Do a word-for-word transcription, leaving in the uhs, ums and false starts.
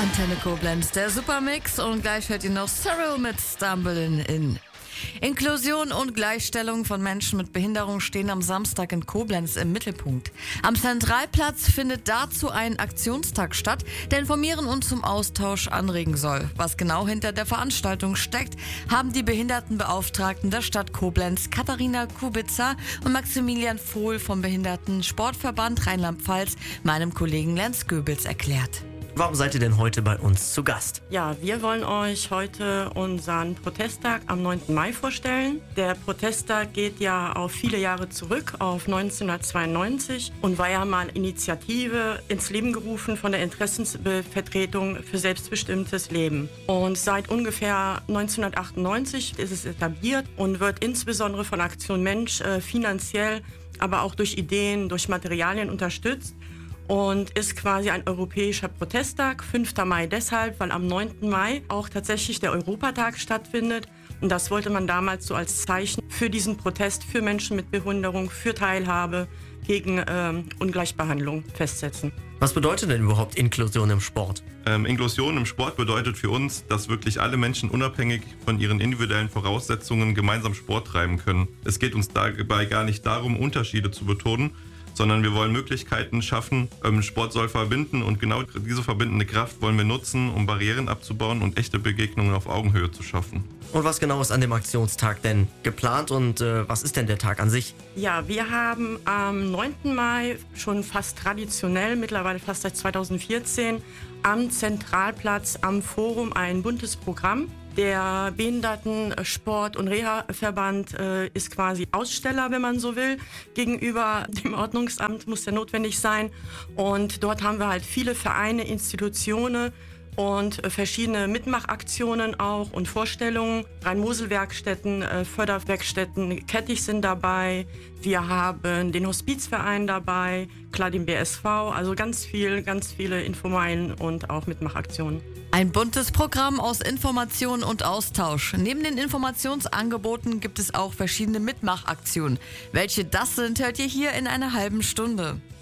Antenne Koblenz, der Supermix, und gleich hört ihr noch Cyril mit Stumbling In. Inklusion und Gleichstellung von Menschen mit Behinderung stehen am Samstag in Koblenz im Mittelpunkt. Am Zentralplatz findet dazu ein Aktionstag statt, der informieren und zum Austausch anregen soll. Was genau hinter der Veranstaltung steckt, haben die Behindertenbeauftragten der Stadt Koblenz, Katharina Kubica und Maximilian Vohl vom Behindertensportverband Rheinland-Pfalz, meinem Kollegen Lenz Goebels, erklärt. Warum seid ihr denn heute bei uns zu Gast? Ja, wir wollen euch heute unseren Protesttag am neunten Mai vorstellen. Der Protesttag geht ja auf viele Jahre zurück, auf neunzehnhundertzweiundneunzig, und war ja mal Initiative ins Leben gerufen von der Interessensvertretung für selbstbestimmtes Leben. Und seit ungefähr neunzehnhundertachtundneunzig ist es etabliert und wird insbesondere von Aktion Mensch äh, finanziell, aber auch durch Ideen, durch Materialien unterstützt. Und ist quasi ein europäischer Protesttag, fünfter Mai deshalb, weil am neunten Mai auch tatsächlich der Europatag stattfindet. Und das wollte man damals so als Zeichen für diesen Protest für Menschen mit Behinderung, für Teilhabe, gegen ähm, Ungleichbehandlung festsetzen. Was bedeutet denn überhaupt Inklusion im Sport? Ähm, Inklusion im Sport bedeutet für uns, dass wirklich alle Menschen unabhängig von ihren individuellen Voraussetzungen gemeinsam Sport treiben können. Es geht uns dabei gar nicht darum, Unterschiede zu betonen, sondern wir wollen Möglichkeiten schaffen. Ähm, Sport soll verbinden, und genau diese verbindende Kraft wollen wir nutzen, um Barrieren abzubauen und echte Begegnungen auf Augenhöhe zu schaffen. Und was genau ist an dem Aktionstag denn geplant, und äh, was ist denn der Tag an sich? Ja, wir haben am neunten Mai schon fast traditionell, mittlerweile fast seit zweitausendvierzehn, am Zentralplatz am Forum ein buntes Programm. Der Behindertensport- und Reha-Verband äh, ist quasi Aussteller, wenn man so will. Gegenüber dem Ordnungsamt muss der notwendig sein. Und dort haben wir halt viele Vereine, Institutionen und äh, verschiedene Mitmachaktionen auch und Vorstellungen. Rhein-Mosel-Werkstätten, äh, Förderwerkstätten, Kettich sind dabei. Wir haben den Hospizverein dabei, klar den B S V, also ganz viel, ganz viele Infomeilen und auch Mitmachaktionen. Ein buntes Programm aus Information und Austausch. Neben den Informationsangeboten gibt es auch verschiedene Mitmachaktionen. Welche das sind, hört ihr hier in einer halben Stunde.